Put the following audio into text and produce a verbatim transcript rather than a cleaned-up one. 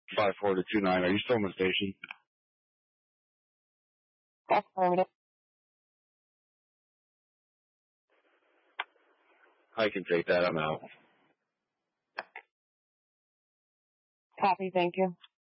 five four to two nine. Are you still in the station? Affirmative. I can take that. I'm out. Copy, thank you.